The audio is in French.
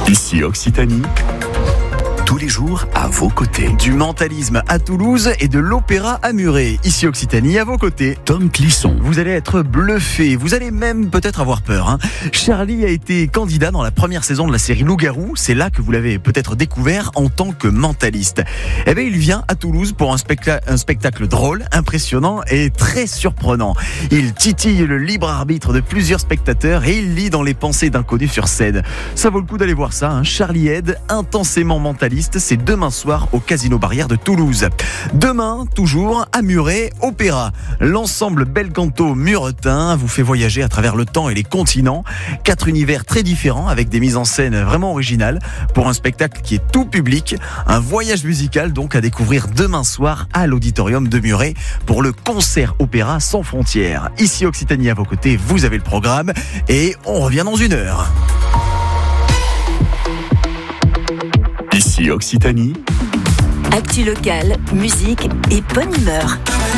Ici Occitanie, tous les jours à vos côtés. Du mentalisme à Toulouse et de l'opéra à Muret. Ici Occitanie, à vos côtés. Tom Clisson. Vous allez être bluffé, vous allez même peut-être avoir peur. Charlie a été candidat dans la première saison de la série Loup-Garou. C'est là que vous l'avez peut-être découvert en tant que mentaliste. Eh bien, il vient à Toulouse pour un spectacle drôle, impressionnant et très surprenant. Il titille le libre arbitre de plusieurs spectateurs et il lit dans les pensées d'inconnus sur scène. Ça vaut le coup d'aller voir ça. Charlie Head, intensément mentaliste. C'est demain soir au Casino Barrière de Toulouse. Demain, toujours à Muret, opéra. L'ensemble Belcanto muretin vous fait voyager à travers le temps et les continents. 4 univers très différents avec des mises en scène vraiment originales pour un spectacle qui est tout public. Un voyage musical donc à découvrir demain soir à l'auditorium de Muret pour le concert opéra sans frontières. Ici Occitanie à vos côtés, vous avez le programme et on revient dans 1 heure. Ici Occitanie. Actu locale, musique et bonne humeur.